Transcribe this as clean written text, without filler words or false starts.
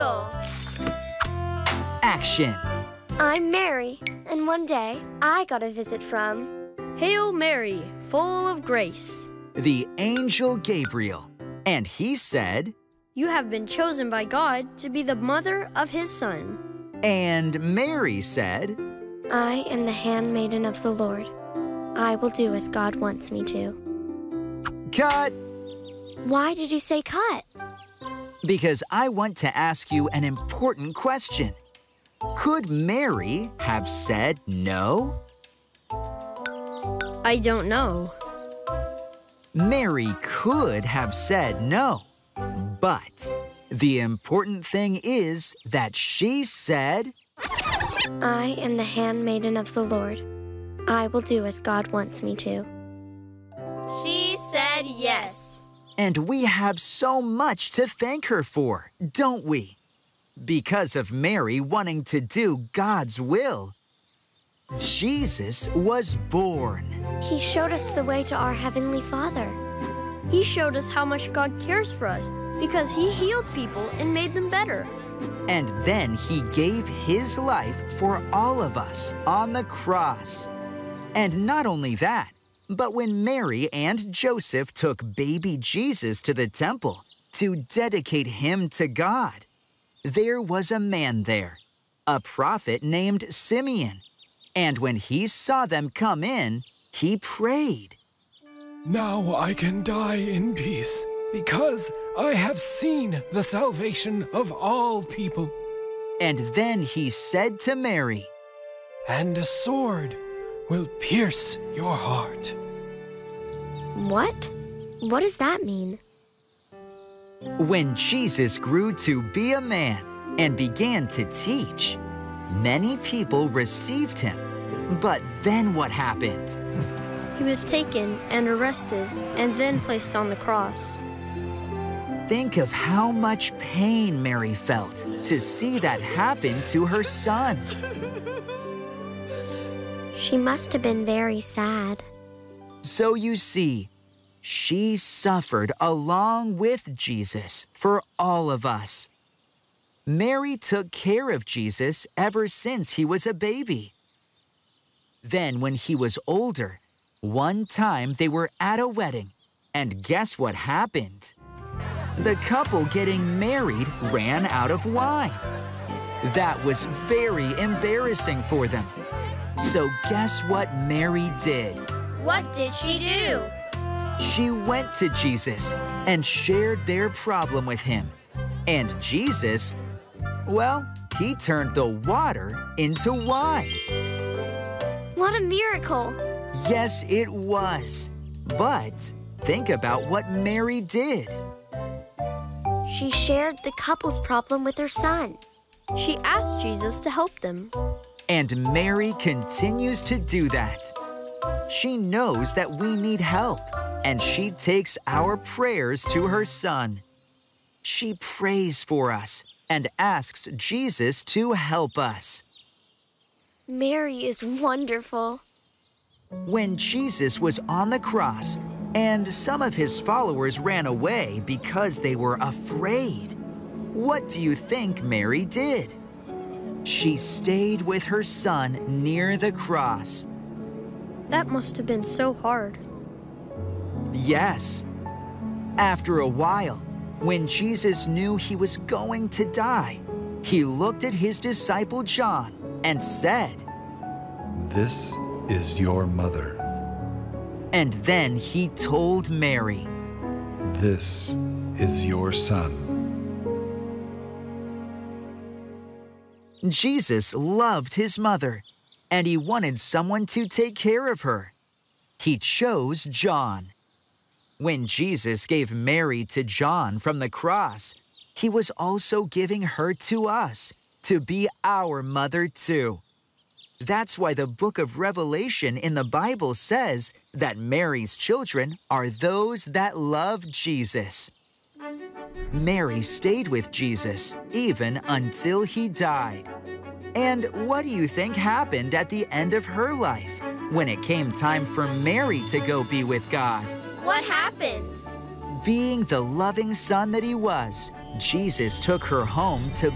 Action. I'm Mary, and one day I got a visit from Hail Mary, full of grace. The angel Gabriel. And he said, You have been chosen by God to be the mother of His Son. And Mary said, I am the handmaiden of the Lord. I will do as God wants me to. Cut! Why did you say cut? Because I want to ask you an important question. Could Mary have said no? I don't know. Mary could have said no, but the important thing is that she said, I am the handmaiden of the Lord. I will do as God wants me to. She said yes. And we have so much to thank her for, don't we? Because of Mary wanting to do God's will, Jesus was born. He showed us the way to our Heavenly Father. He showed us how much God cares for us because He healed people and made them better. And then He gave His life for all of us on the cross. And not only that, but when Mary and Joseph took baby Jesus to the temple to dedicate him to God, there was a man there, a prophet named Simeon. And when he saw them come in, he prayed. Now I can die in peace, because I have seen the salvation of all people. And then he said to Mary, And a sword will pierce your heart. What? What does that mean? When Jesus grew to be a man and began to teach, many people received him. But then what happened? He was taken and arrested and then placed on the cross. Think of how much pain Mary felt to see that happen to her son. She must have been very sad. So you see, she suffered along with Jesus for all of us. Mary took care of Jesus ever since he was a baby. Then when he was older, one time they were at a wedding, and guess what happened? The couple getting married ran out of wine. That was very embarrassing for them. So guess what Mary did? What did she do? She went to Jesus and shared their problem with him. And Jesus, well, he turned the water into wine. What a miracle! Yes, it was. But think about what Mary did. She shared the couple's problem with her son. She asked Jesus to help them. And Mary continues to do that. She knows that we need help, and she takes our prayers to her son. She prays for us and asks Jesus to help us. Mary is wonderful. When Jesus was on the cross and some of his followers ran away because they were afraid, what do you think Mary did? She stayed with her son near the cross. That must have been so hard. Yes. After a while, when Jesus knew he was going to die, he looked at his disciple John and said, This is your mother. And then he told Mary, This is your son. Jesus loved his mother, and he wanted someone to take care of her. He chose John. When Jesus gave Mary to John from the cross, he was also giving her to us to be our mother too. That's why the book of Revelation in the Bible says that Mary's children are those that love Jesus. Mary stayed with Jesus even until he died. And what do you think happened at the end of her life when it came time for Mary to go be with God? What happened? Being the loving son that he was, Jesus took her home to